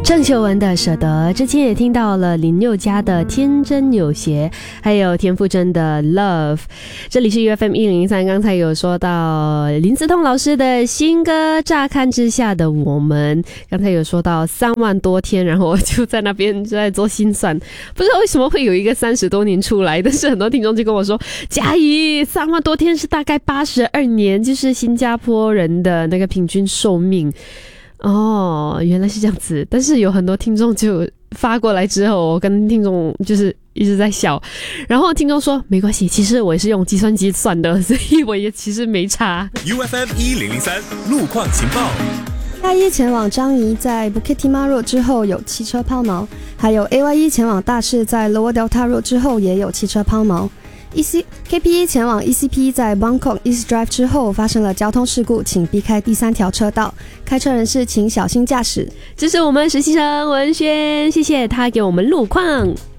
郑秀文的舍得，之前也听到了林宥嘉的天真有邪，还有田馥甄的 Love。 这里是 UFM1003， 刚才有说到林子彤老师的新歌乍看之下的我们，刚才有说到3万多天，然后我就在那边就在做心算，不知道为什么会有一个30多年出来，但是很多听众就跟我说，嘉怡3万多天是大概82年，就是新加坡人的那个平均寿命。哦，原来是这样子。但是有很多听众就发过来之后，我跟听众就是一直在笑，然后听众说没关系，其实我也是用计算机算的，所以我也其实没差。 UFM1003 路况情报。 A1 前往樟宜在 Bukit Timah Road 之后有汽车抛锚，还有 AY1 前往大士在 Lower Delta Road 之后也有汽车抛锚。KP1 前往 ECP 在 Bangkok East Drive 之后发生了交通事故，请避开第3条车道，开车人士请小心驾驶。 这是我们实习生文轩，谢谢他给我们路况。